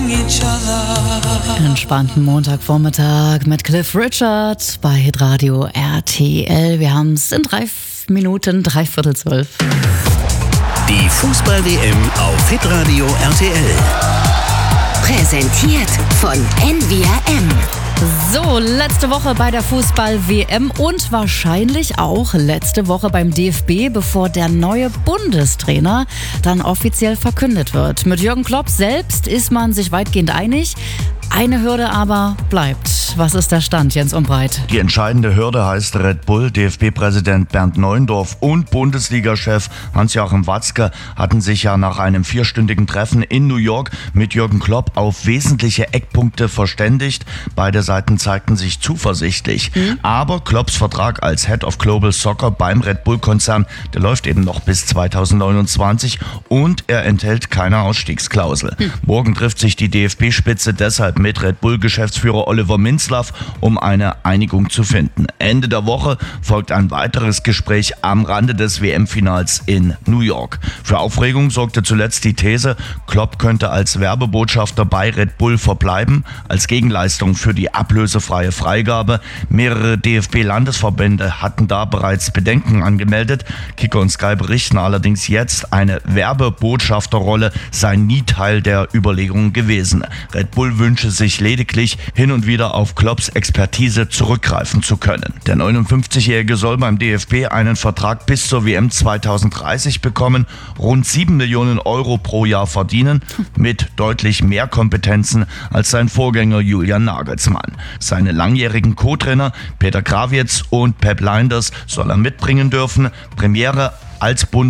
Entspannten Montagvormittag mit Cliff Richard bei Hitradio RTL. Wir haben es in 3 Minuten, 11:45. Die Fußball-WM auf Hitradio RTL. Präsentiert von NVRM. So, letzte Woche bei der Fußball-WM und wahrscheinlich auch letzte Woche beim DFB, bevor der neue Bundestrainer dann offiziell verkündet wird. Mit Jürgen Klopp selbst ist man sich weitgehend einig. Eine Hürde aber bleibt. Was ist der Stand, Jens Umbreit? Die entscheidende Hürde heißt Red Bull. DFB-Präsident Bernd Neuendorf und Bundesliga-Chef Hans-Joachim Watzke hatten sich ja nach einem 4-stündigen Treffen in New York mit Jürgen Klopp auf wesentliche Eckpunkte verständigt. Beide Seiten zeigten sich zuversichtlich. Aber Klopps Vertrag als Head of Global Soccer beim Red Bull-Konzern, der läuft eben noch bis 2029 und er enthält keine Ausstiegsklausel. Morgen trifft sich die DFB-Spitze deshalb mit Red Bull-Geschäftsführer Oliver Minzlaff, um eine Einigung zu finden. Ende der Woche folgt ein weiteres Gespräch am Rande des WM-Finals in New York. Für Aufregung sorgte zuletzt die These, Klopp könnte als Werbebotschafter bei Red Bull verbleiben, als Gegenleistung für die ablösefreie Freigabe. Mehrere DFB-Landesverbände hatten da bereits Bedenken angemeldet. Kicker und Sky berichten allerdings jetzt, eine Werbebotschafterrolle sei nie Teil der Überlegungen gewesen. Red Bull wünsche sich lediglich, hin und wieder auf Klopps Expertise zurückgreifen zu können. Der 59-Jährige soll beim DFB einen Vertrag bis zur WM 2030 bekommen, rund 7 Millionen Euro pro Jahr verdienen, mit deutlich mehr Kompetenzen als sein Vorgänger Julian Nagelsmann. Seine langjährigen Co-Trainer Peter Krawietz und Pep Lijnders soll er mitbringen dürfen. Premiere als